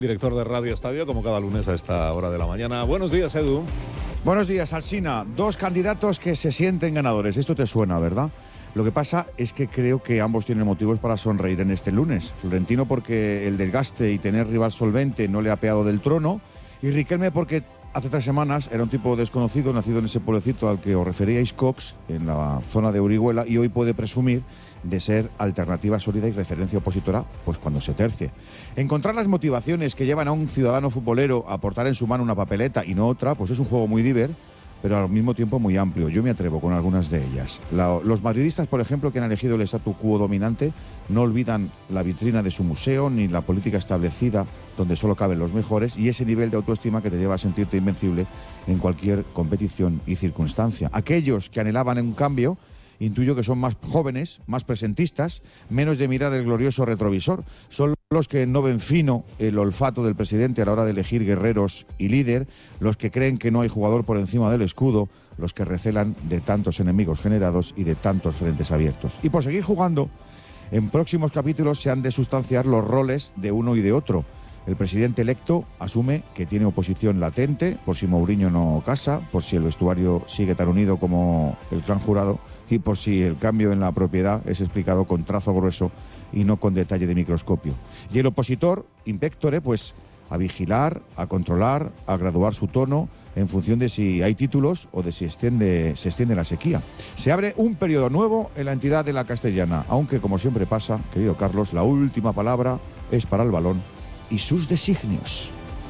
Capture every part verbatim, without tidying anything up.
Director de Radio Estadio, como cada lunes a esta hora de la mañana. Buenos días, Edu. Buenos días, Alsina. Dos candidatos que se sienten ganadores. Esto te suena, ¿verdad? Lo que pasa es que creo que ambos tienen motivos para sonreír en este lunes. Florentino porque el desgaste y tener rival solvente no le ha apeado del trono. Y Riquelme porque hace tres semanas era un tipo desconocido, nacido en ese pueblecito al que os referíais, Cox, en la zona de Orihuela, y hoy puede presumir de ser alternativa sólida y referencia opositora, pues cuando se tercie. Encontrar las motivaciones que llevan a un ciudadano futbolero a portar en su mano una papeleta y no otra, pues es un juego muy diver, pero al mismo tiempo muy amplio. Yo me atrevo con algunas de ellas. La, los madridistas, por ejemplo, que han elegido el statu quo dominante, no olvidan la vitrina de su museo ni la política establecida donde solo caben los mejores y ese nivel de autoestima que te lleva a sentirte invencible en cualquier competición y circunstancia. Aquellos que anhelaban un cambio, intuyo que son más jóvenes, más presentistas, menos de mirar el glorioso retrovisor. Son los que no ven fino el olfato del presidente a la hora de elegir guerreros y líder, los que creen que no hay jugador por encima del escudo, los que recelan de tantos enemigos generados y de tantos frentes abiertos. Y por seguir jugando, en próximos capítulos se han de sustanciar los roles de uno y de otro. El presidente electo asume que tiene oposición latente, por si Mourinho no casa, por si el vestuario sigue tan unido como el clan jurado, y por si el cambio en la propiedad es explicado con trazo grueso y no con detalle de microscopio. Y el opositor, inspectore, pues a vigilar, a controlar, a graduar su tono en función de si hay títulos o de si extiende, se extiende la sequía. Se abre un periodo nuevo en la entidad de la Castellana, aunque como siempre pasa, querido Carlos, la última palabra es para el balón y sus designios.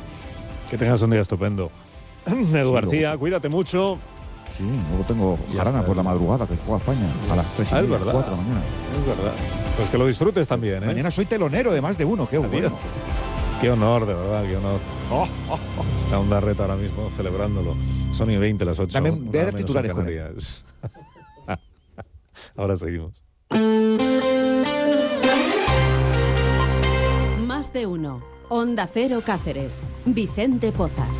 Que tengas un día estupendo. Edu sí, García, luego, cuídate mucho. Sí, luego tengo jarana por la madrugada que juega España a las tres y ah, media, es verdad, cuatro de la mañana. Es verdad. Pues que lo disfrutes también, ¿eh? Mañana soy telonero de más de uno, qué bueno. Qué honor, de verdad, qué honor. Oh, oh, oh. Está Ondarreta ahora mismo celebrándolo. Son y veinte las ocho. Dame, voy a dar titulares con él. Ahora seguimos. Más de uno. Onda Cero Cáceres. Vicente Pozas.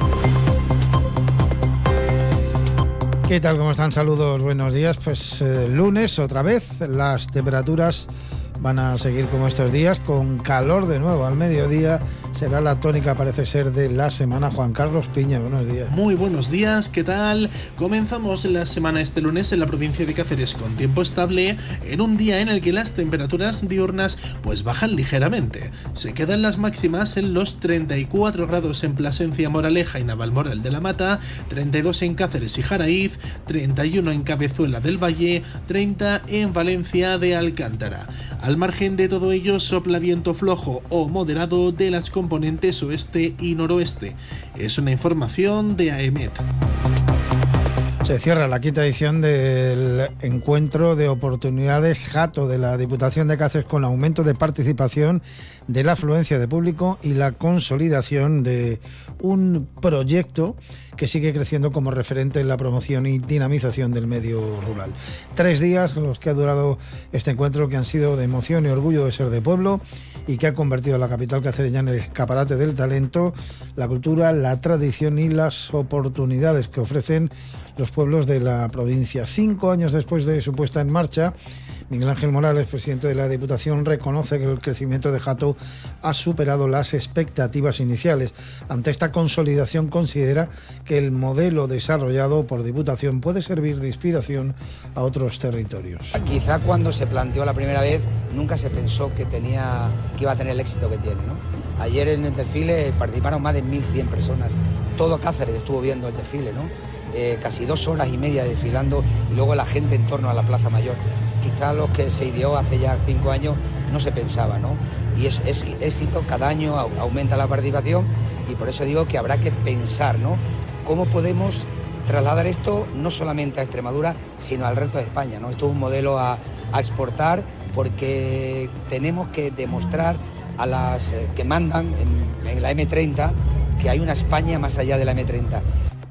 ¿Qué tal? ¿Cómo están? Saludos, buenos días. Pues eh, lunes otra vez, las temperaturas van a seguir como estos días, con calor de nuevo al mediodía. Será la tónica, parece ser, de la semana. Juan Carlos Piña, buenos días. Muy buenos días, ¿qué tal? Comenzamos la semana este lunes en la provincia de Cáceres con tiempo estable, en un día en el que las temperaturas diurnas pues bajan ligeramente. Se quedan las máximas en los treinta y cuatro grados en Plasencia, Moraleja y Navalmoral de la Mata, treinta y dos en Cáceres y Jaraíz, treinta y uno en Cabezuela del Valle, treinta en Valencia de Alcántara. Al margen de todo ello, sopla viento flojo o moderado de las componentes oeste y noroeste. Es una información de AEMET. Se cierra la quinta edición del encuentro de oportunidades Jato de la Diputación de Cáceres, con aumento de participación, de la afluencia de público y la consolidación de un proyecto que sigue creciendo como referente en la promoción y dinamización del medio rural. Tres días los que ha durado este encuentro, que han sido de emoción y orgullo de ser de pueblo y que ha convertido a la capital cacereña en el escaparate del talento, la cultura, la tradición y las oportunidades que ofrecen los pueblos de la provincia. Cinco años después de su puesta en marcha, Miguel Ángel Morales, presidente de la Diputación, reconoce que el crecimiento de Jato ha superado las expectativas iniciales. Ante esta consolidación, considera que el modelo desarrollado por Diputación puede servir de inspiración a otros territorios. Quizá cuando se planteó la primera vez nunca se pensó que tenía que iba a tener el éxito que tiene, ¿no? Ayer en el desfile participaron más de mil cien personas. Todo Cáceres estuvo viendo el desfile, ¿no? Eh, casi dos horas y media desfilando, y luego la gente en torno a la Plaza Mayor. Quizá lo que se ideó hace ya cinco años no se pensaba, ¿no? Y es, es éxito, cada año aumenta la participación, y por eso digo que habrá que pensar, ¿no? Cómo podemos trasladar esto no solamente a Extremadura, sino al resto de España, ¿no? Esto es un modelo a, a exportar, porque tenemos que demostrar a las eh, que mandan en, en la eme treinta que hay una España más allá de la eme treinta.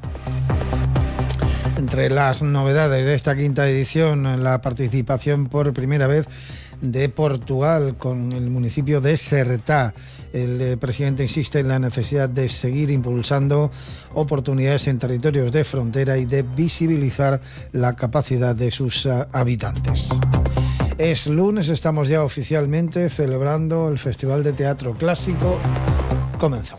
Entre las novedades de esta quinta edición, la participación por primera vez de Portugal con el municipio de Sertá. El eh, presidente insiste en la necesidad de seguir impulsando oportunidades en territorios de frontera y de visibilizar la capacidad de sus uh, habitantes. Es lunes, estamos ya oficialmente celebrando el Festival de Teatro Clásico comenzamos.